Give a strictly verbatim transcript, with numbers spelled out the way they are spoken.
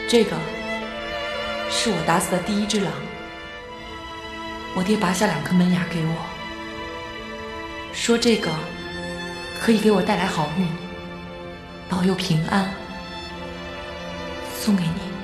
这个是我打死的第一只狼，我爹拔下两颗门牙给我，说这个可以给我带来好运，保佑平安，送给你。